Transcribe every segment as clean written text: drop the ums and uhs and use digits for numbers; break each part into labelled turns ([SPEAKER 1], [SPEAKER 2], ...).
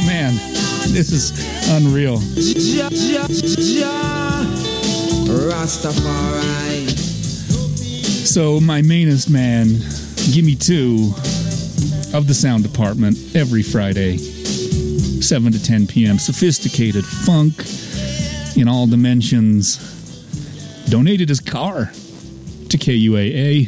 [SPEAKER 1] man, this is unreal.
[SPEAKER 2] Rastafari.
[SPEAKER 1] So my mainest man, Gimme Two of the Sound Department, every Friday, 7 to 10 p.m. Sophisticated funk in all dimensions. Donated his car to KUAA.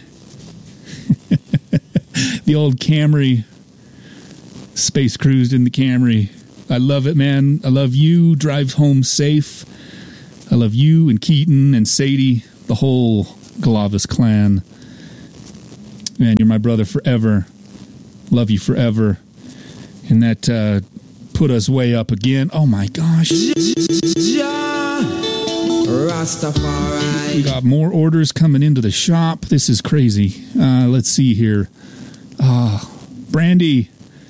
[SPEAKER 1] The old Camry. Space cruised in the Camry. I love it, man. I love you. Drive home safe. I love you and Keaton and Sadie, the whole Glavis clan. Man, you're my brother forever. Love you forever. And that put us way up again. Oh my gosh.
[SPEAKER 2] Rastafari.
[SPEAKER 1] We got more orders coming into the shop. This is crazy. Let's see here. Brandy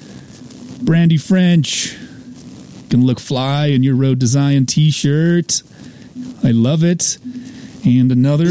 [SPEAKER 1] French. Can look fly in your Road to Zion t-shirt. I love it. And another.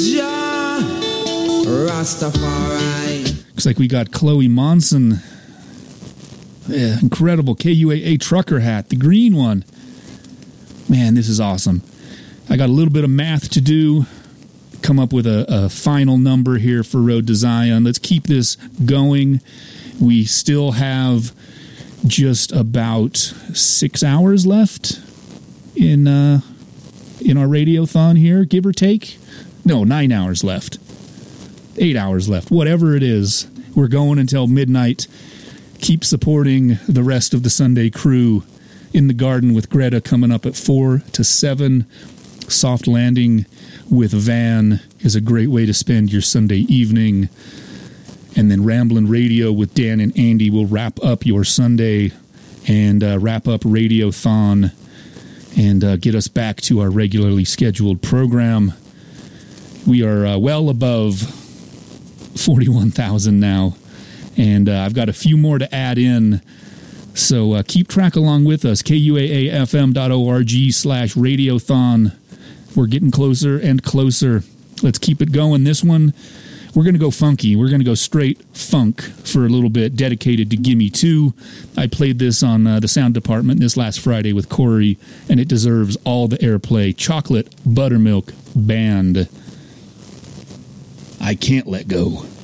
[SPEAKER 2] Rastafari.
[SPEAKER 1] Looks like we got Chloe Monson. Yeah, incredible KUAA trucker hat, the green one. Man, this is awesome. I got a little bit of math to do. Come up with a final number here for Road to Zion. Let's keep this going. We still have just about 6 hours left in our radiothon here, give or take. No, 9 hours left. 8 hours left. Whatever it is, we're going until midnight. Keep supporting the rest of the Sunday crew in the garden with Greta coming up at 4 to 7. Soft Landing with Van is a great way to spend your Sunday evening. And then Ramblin' Radio with Dan and Andy will wrap up your Sunday and wrap up Radiothon and get us back to our regularly scheduled program. We are well above 41,000 now. And I've got a few more to add in. So keep track along with us. KUAAFM.org/Radiothon. We're getting closer and closer. Let's keep it going. This one, we're going to go funky. We're going to go straight funk for a little bit, dedicated to Gimme Two. I played this on the Sound Department this last Friday with Corey, and it deserves all the airplay. Chocolate Buttermilk Band. I Can't Let Go.